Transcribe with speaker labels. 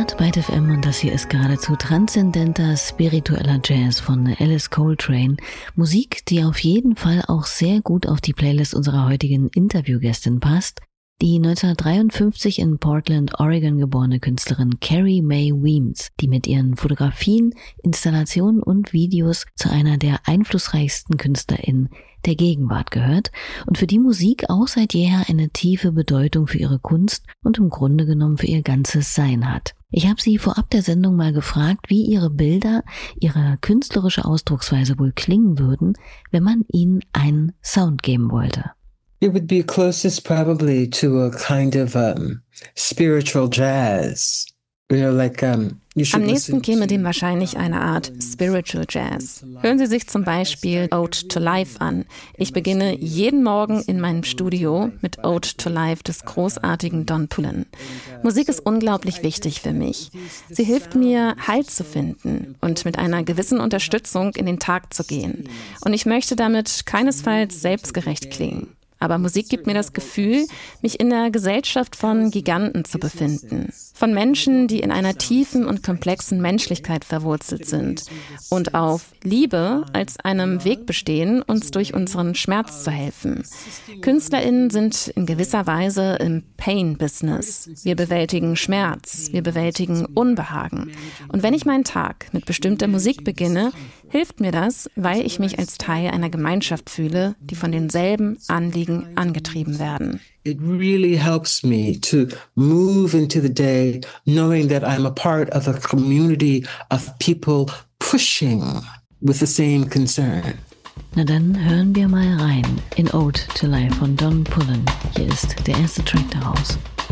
Speaker 1: hört Byte FM und das hier ist geradezu transzendenter, spiritueller Jazz von Alice Coltrane. Musik, die auf jeden Fall auch sehr gut auf die Playlist unserer heutigen Interviewgästin passt. Die 1953 in Portland, Oregon geborene Künstlerin Carrie Mae Weems, die mit ihren Fotografien, Installationen und Videos zu einer der einflussreichsten KünstlerInnen der Gegenwart gehört und für die Musik auch seit jeher eine tiefe Bedeutung für ihre Kunst und im Grunde genommen für ihr ganzes Sein hat. Ich habe sie vorab der Sendung mal gefragt, wie ihre Bilder, ihre künstlerische Ausdrucksweise wohl klingen würden, wenn man ihnen einen Sound geben wollte.
Speaker 2: It would be closest probably to a kind of spiritual jazz.
Speaker 3: Am nächsten käme dem wahrscheinlich eine Art Spiritual Jazz. Hören Sie sich zum Beispiel Ode to Life an. Ich beginne jeden Morgen in meinem Studio mit Ode to Life des großartigen Don Pullen. Musik ist unglaublich wichtig für mich. Sie hilft mir, Halt zu finden und mit einer gewissen Unterstützung in den Tag zu gehen. Und ich möchte damit keinesfalls selbstgerecht klingen. Aber Musik gibt mir das Gefühl, mich in der Gesellschaft von Giganten zu befinden. Von Menschen, die in einer tiefen und komplexen Menschlichkeit verwurzelt sind und auf Liebe als einem Weg bestehen, uns durch unseren Schmerz zu helfen. KünstlerInnen sind in gewisser Weise im Pain-Business. Wir bewältigen Schmerz, wir bewältigen Unbehagen. Und wenn ich meinen Tag mit bestimmter Musik beginne, hilft mir das, weil ich mich als Teil einer Gemeinschaft fühle, die von denselben Anliegen angetrieben werden.
Speaker 2: It really helps me to move into the day knowing that I'm a part of a community of people pushing with the same concern.
Speaker 1: Na dann hören wir mal rein in Ode to Life von Don Pullen. Hier ist der erste Track daraus.